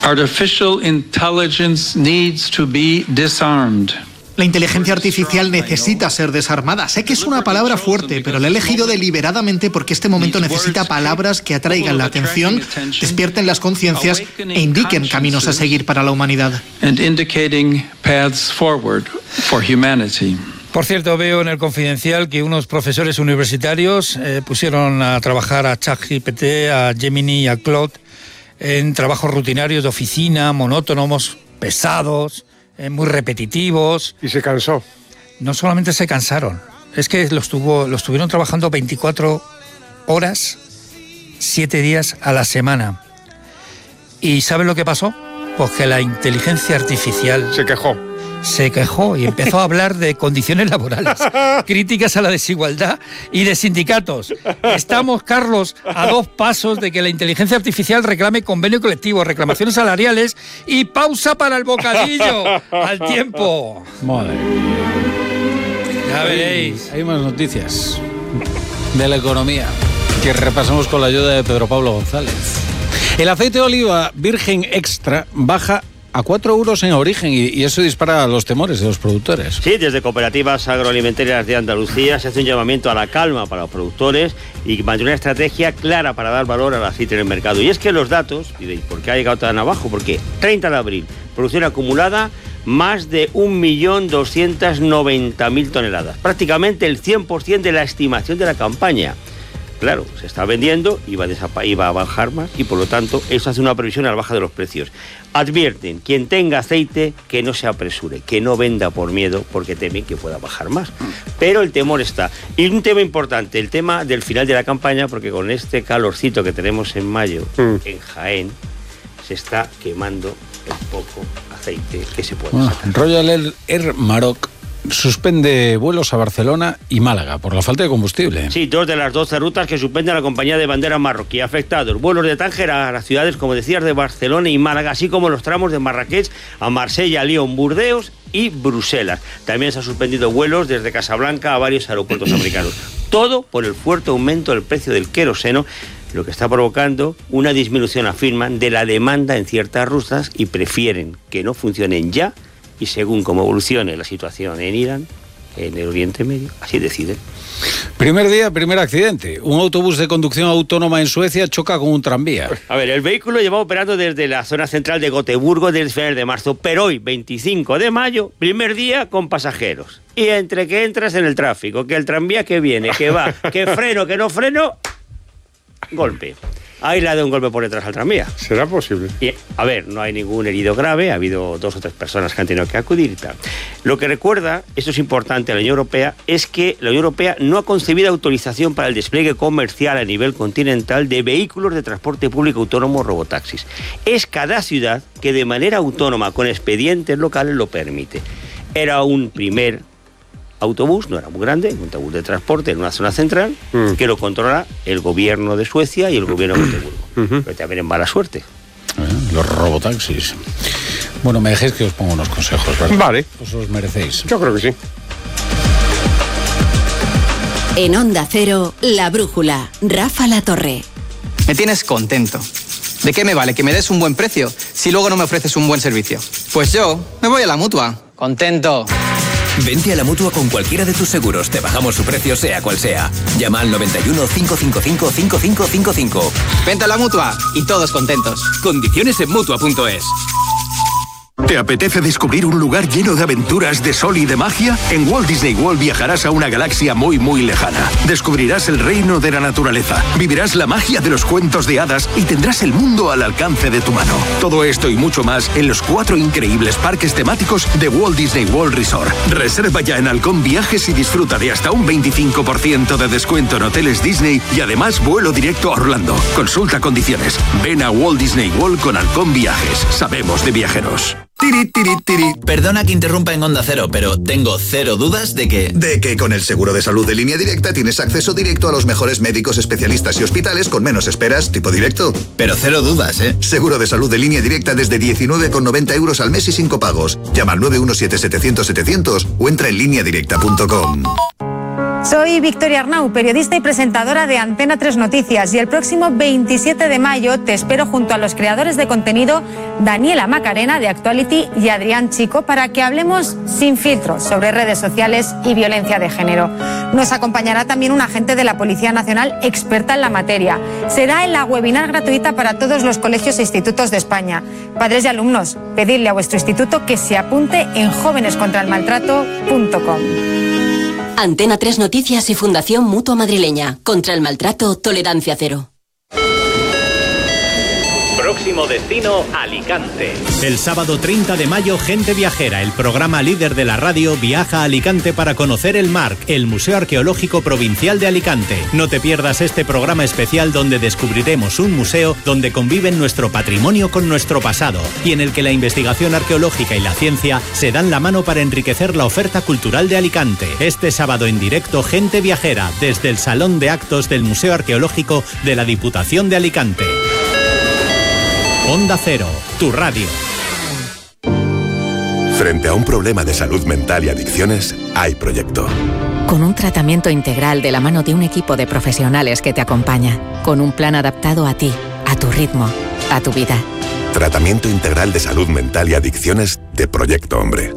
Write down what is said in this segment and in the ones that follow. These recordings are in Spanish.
Artificial intelligence needs to be disarmed. La inteligencia artificial necesita ser desarmada. Sé que es una palabra fuerte, pero la he elegido deliberadamente porque este momento necesita palabras que atraigan la atención, despierten las conciencias e indiquen caminos a seguir para la humanidad. Por cierto, veo en el Confidencial que unos profesores universitarios pusieron a trabajar a ChatGPT, a Gemini y a Claude en trabajos rutinarios de oficina, monótonos, pesados, muy repetitivos. ¿Y se cansó? No solamente se cansaron, es que los tuvieron trabajando 24 horas, 7 días a la semana. ¿Y saben lo que pasó? Pues que la inteligencia artificial se quejó y empezó a hablar de condiciones laborales, críticas a la desigualdad y de sindicatos. Estamos, Carlos, a 2 pasos de que la inteligencia artificial reclame convenio colectivo, reclamaciones salariales y pausa para el bocadillo. Al tiempo. Madre. Ya veréis. Hay más noticias de la economía que repasamos con la ayuda de Pedro Pablo González. El aceite de oliva virgen extra baja a 4 euros en origen y eso dispara los temores de los productores. Sí, desde Cooperativas Agroalimentarias de Andalucía se hace un llamamiento a la calma para los productores y mantener una estrategia clara para dar valor al aceite en el mercado. Y es que los datos, diréis, ¿por qué ha llegado tan abajo? Porque 30 de abril, producción acumulada, más de 1.290.000 toneladas. Prácticamente el 100% de la estimación de la campaña. Claro, se está vendiendo y va a bajar más y por lo tanto eso hace una previsión a la baja de los precios. Advierten, quien tenga aceite que no se apresure, que no venda por miedo porque temen que pueda bajar más. Pero el temor está. Y un tema importante, el tema del final de la campaña, porque con este calorcito que tenemos en mayo en Jaén se está quemando el poco aceite que se puede sacar. Royal Air Maroc suspende vuelos a Barcelona y Málaga por la falta de combustible. Sí, 2 de las 12 rutas que suspende la compañía de bandera marroquí. Afectados vuelos de Tánger a las ciudades, como decías, de Barcelona y Málaga, así como los tramos de Marrakech a Marsella, Lyon, Burdeos y Bruselas. También se han suspendido vuelos desde Casablanca a varios aeropuertos americanos. Todo por el fuerte aumento del precio del queroseno, lo que está provocando una disminución, afirman, de la demanda en ciertas rutas y prefieren que no funcionen ya. Y según cómo evolucione la situación en Irán, en el Oriente Medio, así deciden. Primer día, primer accidente. Un autobús de conducción autónoma en Suecia choca con un tranvía. A ver, el vehículo llevaba operando desde la zona central de Gotemburgo desde finales de marzo, pero hoy, 25 de mayo, primer día con pasajeros. Y entre que entras en el tráfico, que el tranvía que viene, que va, que freno, que no freno, golpe. Ahí le ha dado un golpe por detrás al tranvía. ¿Será posible? Y, a ver, no hay ningún herido grave, ha habido 2 o 3 personas que han tenido que acudir y tal. Lo que recuerda, esto es importante, a la Unión Europea, es que la Unión Europea no ha concebido autorización para el despliegue comercial a nivel continental de vehículos de transporte público autónomo robotaxis. Es cada ciudad que de manera autónoma, con expedientes locales, lo permite. Era un primer autobús, no era muy grande, un autobús de transporte en una zona central, que lo controla el gobierno de Suecia y el gobierno de Gotemburgo. Pero también en mala suerte. Los robotaxis. Bueno, me dejéis que os ponga unos consejos, ¿verdad? Vale. Os los merecéis. Yo creo que sí. En Onda Cero, La Brújula, Rafa La Torre. Me tienes contento. ¿De qué me vale que me des un buen precio si luego no me ofreces un buen servicio? Pues yo me voy a la Mutua. Contento. Vente a la Mutua con cualquiera de tus seguros. Te bajamos su precio sea cual sea. Llama al 91 555 5555. Vente a la Mutua y todos contentos. Condiciones en Mutua.es. ¿Te apetece descubrir un lugar lleno de aventuras, de sol y de magia? En Walt Disney World viajarás a una galaxia muy, muy lejana. Descubrirás el reino de la naturaleza, vivirás la magia de los cuentos de hadas y tendrás el mundo al alcance de tu mano. Todo esto y mucho más en los 4 increíbles parques temáticos de Walt Disney World Resort. Reserva ya en Halcón Viajes y disfruta de hasta un 25% de descuento en hoteles Disney y además vuelo directo a Orlando. Consulta condiciones. Ven a Walt Disney World con Halcón Viajes. Sabemos de viajeros. Perdona que interrumpa en Onda Cero, pero tengo 0 dudas de que... De que con el seguro de salud de Línea Directa tienes acceso directo a los mejores médicos, especialistas y hospitales con menos esperas, tipo directo. Pero 0 dudas, ¿eh? Seguro de salud de Línea Directa desde 19,90 euros al mes y sin copagos. Llama al 917-700-700 o entra en lineadirecta.com. Soy Victoria Arnau, periodista y presentadora de Antena 3 Noticias, y el próximo 27 de mayo te espero junto a los creadores de contenido Daniela Macarena de Actuality y Adrián Chico para que hablemos sin filtros sobre redes sociales y violencia de género. Nos acompañará también un agente de la Policía Nacional experta en la materia. Será en la webinar gratuita para todos los colegios e institutos de España. Padres y alumnos, pedidle a vuestro instituto que se apunte en jovenescontraelmaltrato.com. Antena 3 Noticias y Fundación Mutua Madrileña. Contra el maltrato, tolerancia cero. Próximo destino, Alicante. El sábado 30 de mayo, Gente Viajera, el programa líder de la radio, viaja a Alicante para conocer el MARC, el Museo Arqueológico Provincial de Alicante. No te pierdas este programa especial donde descubriremos un museo donde conviven nuestro patrimonio con nuestro pasado y en el que la investigación arqueológica y la ciencia se dan la mano para enriquecer la oferta cultural de Alicante. Este sábado en directo, Gente Viajera, desde el Salón de Actos del Museo Arqueológico de la Diputación de Alicante. Onda Cero, tu radio. Frente a un problema de salud mental y adicciones, hay proyecto. Con un tratamiento integral de la mano de un equipo de profesionales que te acompaña, con un plan adaptado a ti, a tu ritmo, a tu vida. Tratamiento integral de salud mental y adicciones de Proyecto Hombre.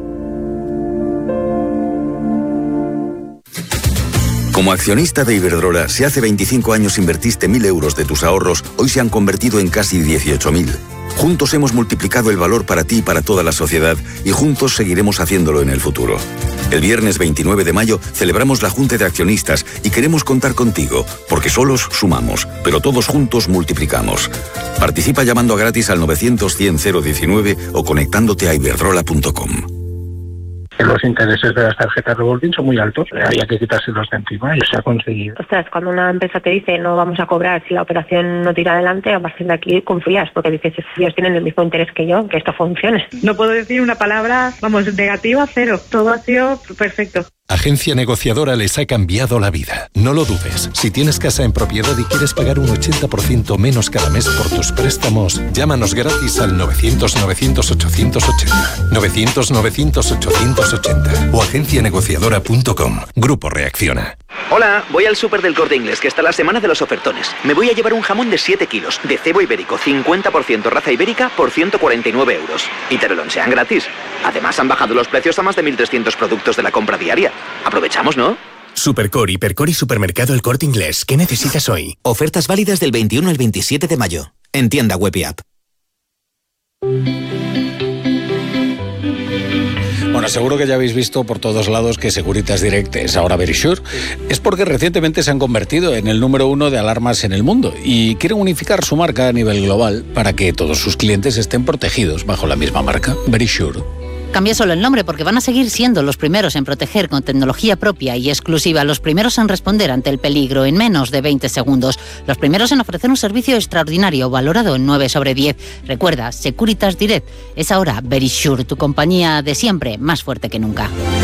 Como accionista de Iberdrola, si hace 25 años invertiste 1.000 euros de tus ahorros, hoy se han convertido en casi 18.000. Juntos hemos multiplicado el valor para ti y para toda la sociedad, y juntos seguiremos haciéndolo en el futuro. El viernes 29 de mayo celebramos la Junta de Accionistas y queremos contar contigo, porque solos sumamos, pero todos juntos multiplicamos. Participa llamando a gratis al 900-100-019 o conectándote a iberdrola.com. Los intereses de las tarjetas revolving son muy altos, había que quitárselos de encima y se ha conseguido. Ostras, cuando una empresa te dice no vamos a cobrar si la operación no tira adelante, a partir de aquí confías, porque dices, ellos tienen el mismo interés que yo, que esto funcione. No puedo decir una palabra, negativa, cero. Todo ha sido perfecto. Agencia Negociadora les ha cambiado la vida. No lo dudes. Si tienes casa en propiedad y quieres pagar un 80% menos cada mes por tus préstamos, llámanos gratis al 900-900-880. 900-900-880 o agencianegociadora.com. Grupo Reacciona. Hola, voy al súper del Corte Inglés, que está la semana de los ofertones. Me voy a llevar un jamón de 7 kilos, de cebo ibérico, 50% raza ibérica, por 149 euros. Y te lo lonchean gratis. Además, han bajado los precios a más de 1.300 productos de la compra diaria. Aprovechamos, ¿no? Supercore, Hipercore y Supermercado El Corte Inglés. ¿Qué necesitas hoy? Ofertas válidas del 21 al 27 de mayo. En tienda web y app. Bueno, seguro que ya habéis visto por todos lados que Securitas Direct es ahora Verisure. Es porque recientemente se han convertido en el número 1 de alarmas en el mundo y quieren unificar su marca a nivel global para que todos sus clientes estén protegidos bajo la misma marca, Verisure. Cambia solo el nombre porque van a seguir siendo los primeros en proteger con tecnología propia y exclusiva, los primeros en responder ante el peligro en menos de 20 segundos, los primeros en ofrecer un servicio extraordinario valorado en 9 sobre 10. Recuerda, Securitas Direct es ahora Verisure, tu compañía de siempre, más fuerte que nunca.